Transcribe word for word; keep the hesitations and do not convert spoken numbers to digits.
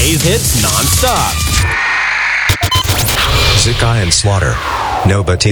today's hits non-stop. Zikai and Slaughter. Nova T